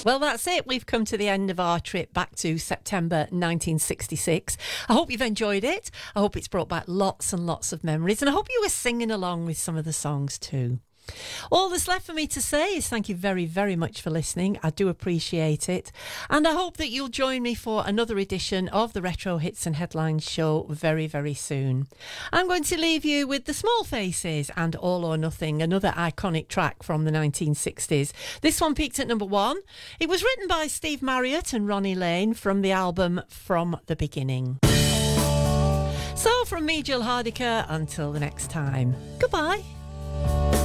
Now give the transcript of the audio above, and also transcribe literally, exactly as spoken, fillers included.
Well, that's it. We've come to the end of our trip back to September nineteen sixty-six. I hope you've enjoyed it. I hope it's brought back lots and lots of memories, and I hope you were singing along with some of the songs too. All that's left for me to say is thank you very, very much for listening. I do appreciate it. And I hope that you'll join me for another edition of the Retro Hits and Headlines show very, very soon. I'm going to leave you with the Small Faces and All or Nothing, another iconic track from the nineteen sixties. This one peaked at number one. It was written by Steve Marriott and Ronnie Lane from the album From the Beginning. So from me, Jill Hardiker, until the next time, goodbye.